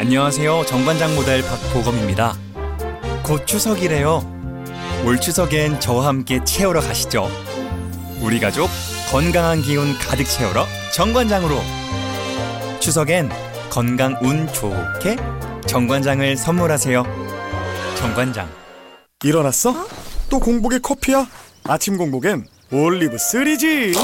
안녕하세요. 정관장 모델 박보검입니다. 곧 추석이래요. 올 추석엔 저와 함께 채우러 가시죠. 우리 가족 건강한 기운 가득 채우러 정관장으로. 추석엔 건강 운 좋게 정관장을 선물하세요. 정관장. 일어났어? 또 공복에 커피야? 아침 공복엔 올리브 3지.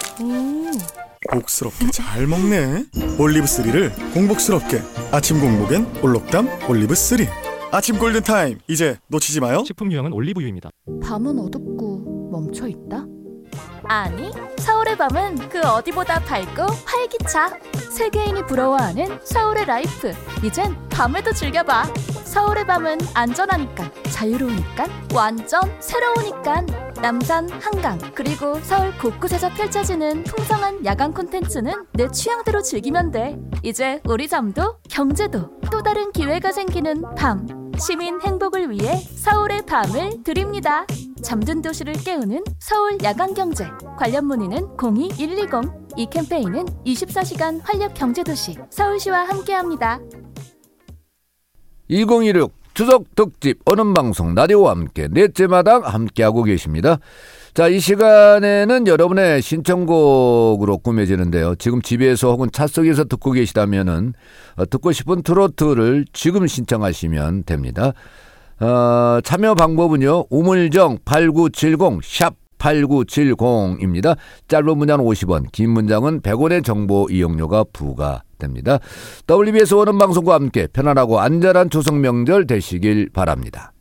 복스럽게 잘 먹네. 올리브 3를 공복스럽게. 아침 공복엔 올록담 올리브 3. 아침 골든타임, 이제 놓치지 마요. 식품 유형은 올리브유입니다. 밤은 어둡고 멈춰있다? 아니, 서울의 밤은 그 어디보다 밝고 활기차. 세계인이 부러워하는 서울의 라이프. 이젠 밤에도 즐겨봐. 서울의 밤은 안전하니까, 자유로우니까, 완전 새로우니까. 남산, 한강, 그리고 서울 곳곳에서 펼쳐지는 풍성한 야간 콘텐츠는 내 취향대로 즐기면 돼. 이제 우리 잠도 경제도 또 다른 기회가 생기는 밤. 시민 행복을 위해 서울의 밤을 드립니다. 잠든 도시를 깨우는 서울 야간경제. 관련 문의는 02-120. 이 캠페인은 24시간 활력경제도시 서울시와 함께합니다. 2016 추석 특집 언음방송 라디오와 함께 넷째 마당 함께하고 계십니다. 자, 이 시간에는 여러분의 신청곡으로 꾸며지는데요. 지금 집에서 혹은 차 속에서 듣고 계시다면은 듣고 싶은 트로트를 지금 신청하시면 됩니다. 참여 방법은요. 우물정 8970 샵 8970입니다. 짧은 문자는 50원, 긴 문장은 100원의 정보 이용료가 부과됩니다. WBS 원음방송과 함께 편안하고 안전한 추석 명절 되시길 바랍니다.